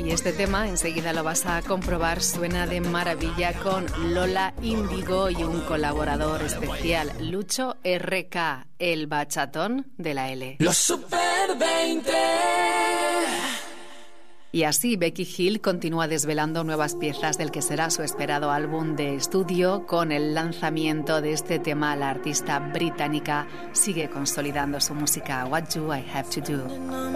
Y este tema, enseguida lo vas a comprobar, suena de maravilla con Lola Índigo y un colaborador especial, Lucho RK, el bachatón de la L. Los Super 20. Y así Becky Hill continúa desvelando nuevas piezas del que será su esperado álbum de estudio. Con el lanzamiento de este tema, la artista británica sigue consolidando su música What Do I Have to Do.